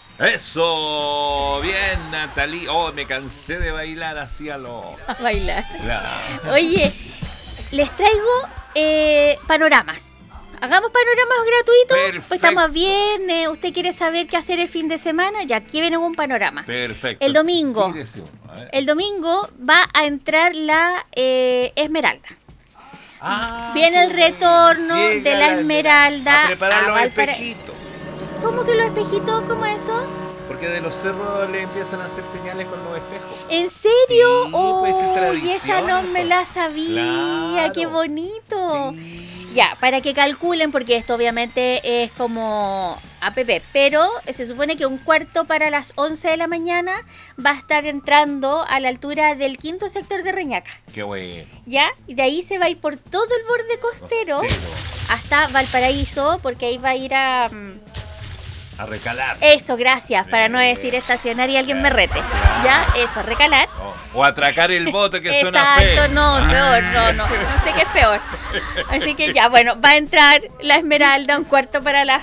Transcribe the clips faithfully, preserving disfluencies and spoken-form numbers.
Eso, bien, Natalie. Oh, me cansé de bailar hacia lo... A bailar. Claro. Oye, les traigo eh, panoramas. Hagamos panoramas gratuitos. Perfecto. Pues estamos bien. Eh, usted quiere saber qué hacer el fin de semana. Ya aquí viene un panorama. Perfecto. El domingo. Tírese uno, a ver. El domingo va a entrar la eh, Esmeralda. Ah, Viene el qué bueno. retorno Llega de la Esmeralda A preparar a los Valpara- espejitos. ¿Cómo que los espejitos? ¿Cómo eso? Porque de los cerros le empiezan a hacer señales con los espejos. ¿En serio? Sí, ¡Oh! pues, es Y tradición esa no me eso. la sabía. Claro. ¡Qué bonito! Sí. Ya, para que calculen, porque esto obviamente es como A P P, pero se supone que un cuarto para las once de la mañana va a estar entrando a la altura del quinto sector de Reñaca. Qué bueno. ¿Ya? Y de ahí se va a ir por todo el borde costero, Costero. hasta Valparaíso, porque ahí va a ir a... mm, A recalar. Eso, gracias, para no Eh, decir estacionar y alguien me rete. claro. ¿Ya? Eso, recalar. O, o atracar el bote que suena Exacto, feo. no, peor, no, no, no sé qué es peor. Así que ya, bueno, va a entrar la Esmeralda un cuarto para las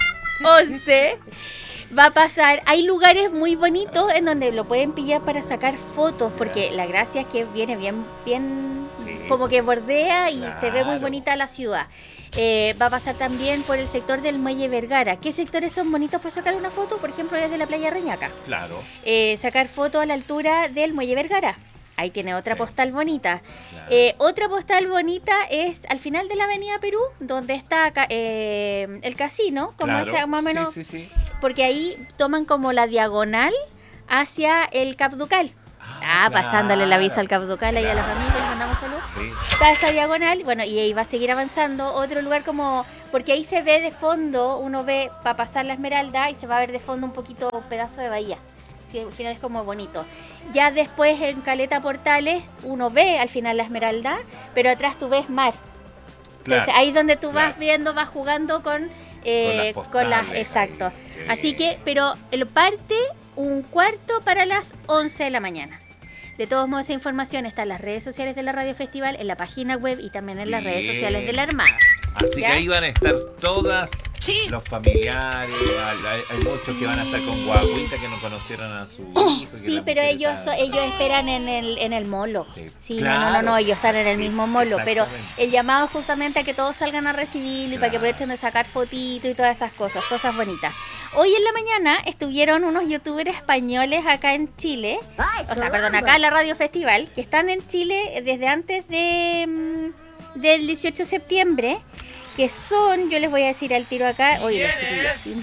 once. Va a pasar, hay lugares muy bonitos en donde lo pueden pillar para sacar fotos, porque la gracia es que viene bien, bien, Sí. como que bordea y se ve muy Claro. bonita la ciudad. Eh, va a pasar también por el sector del Muelle Vergara. ¿Qué sectores son bonitos para sacar una foto? Por ejemplo, desde la playa Reñaca. Claro. Eh, sacar fotos a la altura del Muelle Vergara. Ahí tiene otra Sí. postal bonita. Claro. Eh, otra postal bonita es al final de la Avenida Perú, donde está ca- eh, el casino, como Claro. ese, más o menos, Sí, sí, sí. porque ahí toman como la diagonal hacia el Cap Ducal. Ah, pasándole el aviso al Cap Ducal ahí a los Claro. amigos, les mandamos saludos. Sí. Está esa diagonal, bueno, y ahí va a seguir avanzando. Otro lugar como, porque ahí se ve de fondo, uno ve para pasar la Esmeralda y se va a ver de fondo un poquito un pedazo de bahía. Sí, al final es como bonito. Ya después en Caleta Portales uno ve al final la Esmeralda, pero atrás tú ves mar. Entonces Claro. ahí donde tú vas Claro. viendo, vas jugando con, eh, Con las con las, postales exacto. ahí, sí. Así que, pero el parte un cuarto para las once de la mañana. De todos modos, esa información está en las redes sociales de la Radio Festival, en la página web y también en las redes Bien. sociales de la Armada. Así ¿Ya? que ahí van a estar todas los familiares, hay, hay muchos que van a estar con guaguita que no conocieron a su hijo. que Sí, la pero mujer ellos está- ellos esperan en el en el molo. Sí, Sí, no, claro. no, no, no, ellos están en el Sí, mismo molo, pero exactamente. el llamado es justamente a que todos salgan a recibirlo y para que Claro. aprovechen de sacar fotitos y todas esas cosas, cosas bonitas. Hoy en la mañana estuvieron unos youtubers españoles acá en Chile, o sea, perdón, acá en la Radio Festival, que están en Chile desde antes de mm, del dieciocho de septiembre, que son, yo les voy a decir al tiro acá, oye, los chiquillos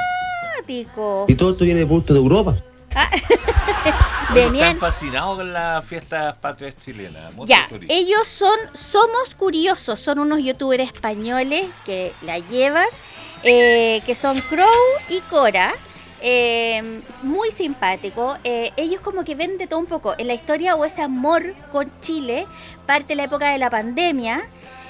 simpáticos. Y todo esto viene de punto de Europa. Ah, Oye, venían. Están fascinados con las fiestas patrias chilenas. muchos Ya, turistas. ellos son Somos Curiosos, son unos youtubers españoles que la llevan, eh, que son Crow y Cora, eh, muy simpáticos. Eh, ellos como que ven de todo un poco. En la historia o ese amor con Chile parte de la época de la pandemia,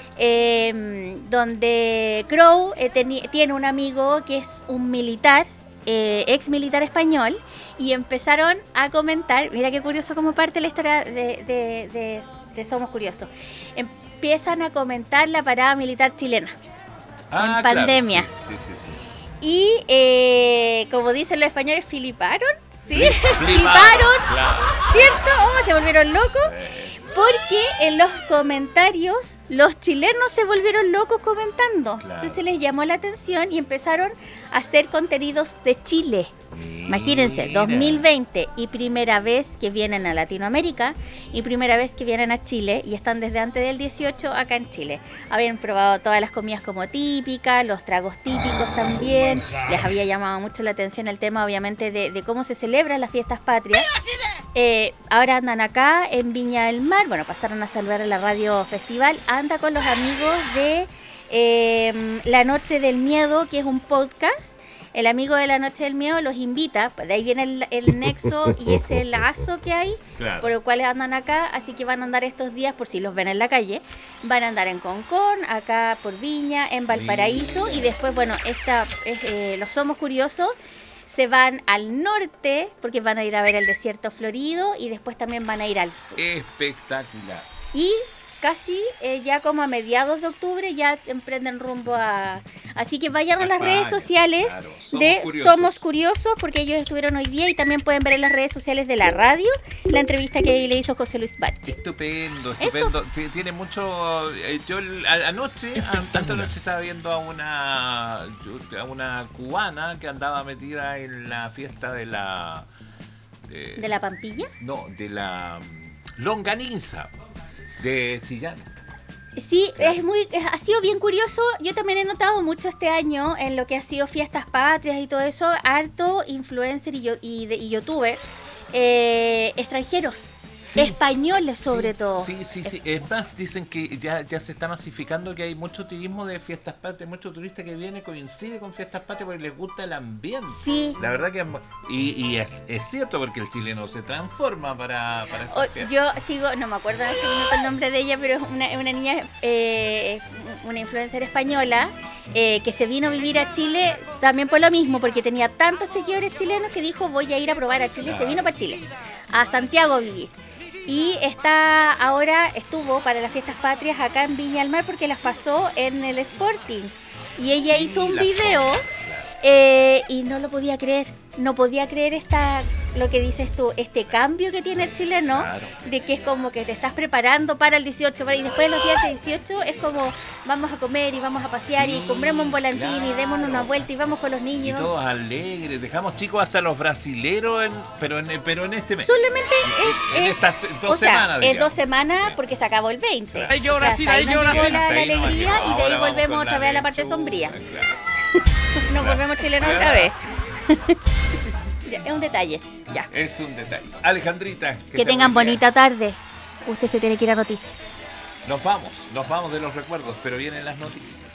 eh, donde Crow eh, teni- tiene un amigo que es un militar, eh, ex militar español, y empezaron a comentar, mira qué curioso como parte la historia de, de- de- de Somos Curiosos, empiezan a comentar la parada militar chilena Ah, en claro, pandemia. Sí, sí, sí. sí. y eh, como dicen los españoles, fliparon, ¿sí? Flip- Fliparon, Claro. ¿cierto? Oh, se volvieron locos. Eh, Porque en los comentarios los chilenos se volvieron locos comentando. Claro. Entonces les llamó la atención y empezaron a hacer contenidos de Chile. Imagínense, mira. dos mil veinte y primera vez que vienen a Latinoamérica y primera vez que vienen a Chile y están desde antes del dieciocho acá en Chile. Habían probado todas las comidas como típicas, los tragos típicos también. Les había llamado mucho la atención el tema obviamente de, de cómo se celebran las fiestas patrias. Eh, ahora andan acá en Viña del Mar, bueno, pasaron a saludar a la Radio Festival. Anda con los amigos de eh, La Noche del Miedo, que es un podcast. El amigo de La Noche del Miedo los invita, de ahí viene el, el nexo y ese lazo que hay, Claro. por el cual andan acá, así que van a andar estos días, por si los ven en la calle, van a andar en Concón, acá por Viña, en Valparaíso, Mira. y después, bueno, esta es, eh, los Somos Curiosos, se van al norte, porque van a ir a ver el desierto florido, y después también van a ir al sur. Espectacular. Y casi eh, ya como a mediados de octubre ya emprenden rumbo a... Así que vayan a las España, redes sociales claro. Somos de curiosos. Somos Curiosos, porque ellos estuvieron hoy día y también pueden ver en las redes sociales de la radio la entrevista que le hizo José Luis Bachi. Estupendo, estupendo. T- Tiene mucho. eh, Yo el- a- anoche, a- esta noche estaba viendo a una a una cubana que andaba metida en la fiesta de la. De, ¿De la Pampilla? No, de la mm, longaniza de Chillán. Sí, es muy, es- ha sido bien curioso. Yo también he notado mucho este año en lo que ha sido fiestas patrias y todo eso, harto influencer y, yo, y, de, y youtuber eh, extranjeros, Sí. españoles sobre Sí, todo. Sí, sí, sí. Es más, dicen que ya, ya se está masificando que hay mucho turismo de fiestas patrias, mucho turista que viene, coincide con fiestas patrias porque les gusta el ambiente. Sí. La verdad que es mu- y, y es, es cierto porque el chileno se transforma para, para esas O- fiestas. yo sigo, no me acuerdo en este minuto el nombre de ella, pero es una, una niña, eh, una influencer española eh, que se vino a vivir a Chile también por lo mismo, porque tenía tantos seguidores chilenos que dijo voy a ir a probar a Chile y se vino para Chile, a Santiago a vivir. Y está ahora, estuvo para las fiestas patrias acá en Viña del Mar porque las pasó en el Sporting. Y ella Sí, hizo un las video cosas, eh, y no lo podía creer. No podía creer esta, lo que dices tú, este cambio que tiene el chileno, Claro. de que es como que te estás preparando para el dieciocho, para- y después los días de dieciocho es como vamos a comer y vamos a pasear Sí, y compremos un volantín y claro. démonos una vuelta y vamos con los Y niños. todos alegres, dejamos chicos hasta los brasileros, en, pero, en, pero en este mes. Solamente En es, es- estas dos o sea, semanas, en digamos. dos semanas Sí. porque se acabó el veinte. Ay, que ahora O sea, sí, hasta ahí ay, que nos ahora llegó sí. la, Hasta la ahí nomás alegría llegó. y de Ahora ahí vamos volvemos con otra vez a la parte lechuga, sombría. claro. Nos volvemos chilenos otra vez. Ya, es un detalle. Ya. Es un detalle. Alejandrita, que, Que esté tengan muy bien. bonita tarde. Usted se tiene que ir a noticias. Nos vamos, nos vamos de los recuerdos, pero vienen las noticias.